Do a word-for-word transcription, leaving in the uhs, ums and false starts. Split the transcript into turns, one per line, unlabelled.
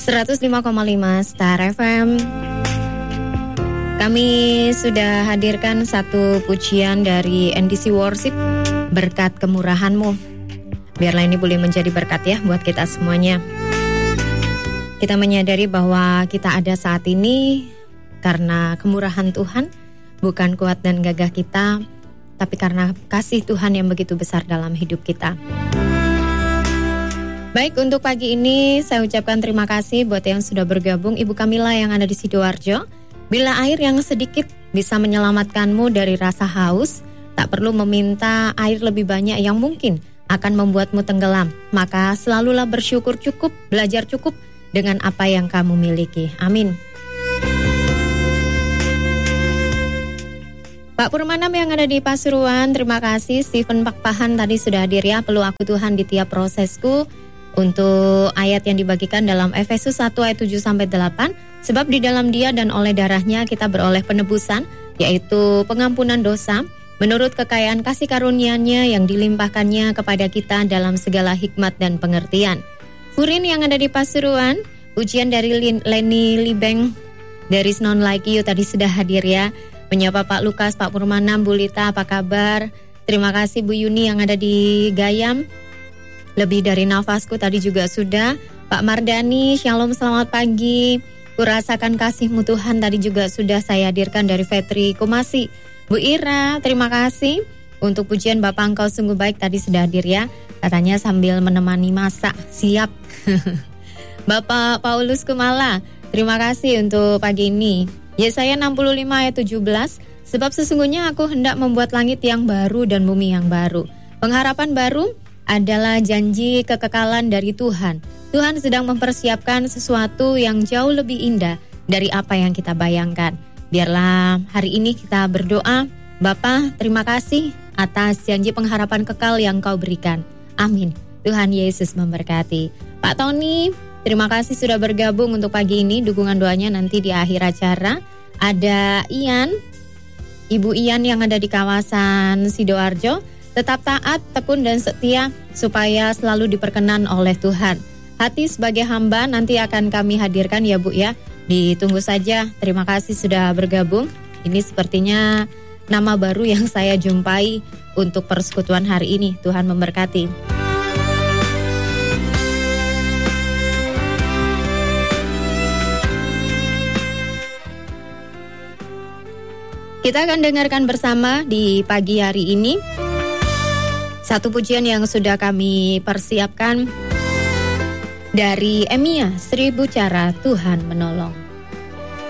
seratus lima koma lima Star F M. Kami sudah hadirkan satu pujian dari N D C Worship, Berkat Kemurahan-Mu. Biarlah ini boleh menjadi berkat ya buat kita semuanya. Kita menyadari bahwa kita ada saat ini karena kemurahan Tuhan, bukan kuat dan gagah kita, tapi karena kasih Tuhan yang begitu besar dalam hidup kita. Baik, untuk pagi ini saya ucapkan terima kasih buat yang sudah bergabung. Ibu Kamila yang ada di Sidoarjo. Bila air yang sedikit bisa menyelamatkanmu dari rasa haus, tak perlu meminta air lebih banyak yang mungkin akan membuatmu tenggelam. Maka selalulah bersyukur cukup, belajar cukup dengan apa yang kamu miliki. Amin. Pak Purmanam yang ada di Pasuruan, terima kasih. Stephen Pakpahan tadi sudah hadir ya. Peluk aku Tuhan di tiap prosesku. Untuk ayat yang dibagikan dalam Efesus satu ayat tujuh sampai delapan, sebab di dalam Dia dan oleh darahnya kita beroleh penebusan, yaitu pengampunan dosa, menurut kekayaan kasih karunia-Nya yang dilimpahkannya kepada kita dalam segala hikmat dan pengertian. Furin yang ada di Pasuruan, ujian dari Leni Libeng, There is none like you tadi sudah hadir ya. Menyapa Pak Lukas, Pak Purmanam, Bu Lita, apa kabar? Terima kasih Bu Yuni yang ada di Gayam. Lebih dari nafasku tadi juga sudah. Pak Mardani, shalom, selamat pagi. Kurasakan kasih-Mu Tuhan tadi juga sudah saya hadirkan dari Vetri Kumasi. Bu Ira, terima kasih. Untuk pujian Bapak Engkau sungguh baik tadi sudah hadir ya. Katanya sambil menemani masak, siap. Bapak Paulus Kumala, terima kasih untuk pagi ini. Yesaya enam puluh lima ayat tujuh belas, sebab sesungguhnya aku hendak membuat langit yang baru dan bumi yang baru. Pengharapan baru adalah janji kekekalan dari Tuhan. Tuhan sedang mempersiapkan sesuatu yang jauh lebih indah dari apa yang kita bayangkan. Biarlah hari ini kita berdoa, Bapa, terima kasih atas janji pengharapan kekal yang Kau berikan. Amin. Tuhan Yesus memberkati. Pak Tony, terima kasih sudah bergabung untuk pagi ini. Dukungan doanya nanti di akhir acara. Ada Ian, Ibu Ian yang ada di kawasan Sidoarjo. Tetap taat, tekun dan setia supaya selalu diperkenan oleh Tuhan. Hati sebagai hamba nanti akan kami hadirkan ya Bu ya. Ditunggu saja. Terima kasih sudah bergabung. Ini sepertinya nama baru yang saya jumpai untuk persekutuan hari ini. Tuhan memberkati. Kita akan dengarkan bersama di pagi hari ini satu pujian yang sudah kami persiapkan dari Emia, Seribu Cara Tuhan Menolong.